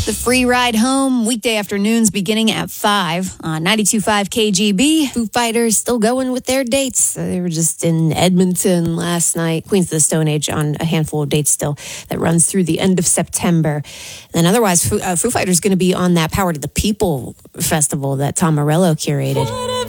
The free ride home, weekday afternoons beginning at 5 on 92.5 KGB. Foo Fighters still going with their dates. They were just in Edmonton last night. Queens of the Stone Age on a handful of dates still that runs through the end of September. And otherwise, Foo Fighters going to be on that Power to the People festival that Tom Morello curated.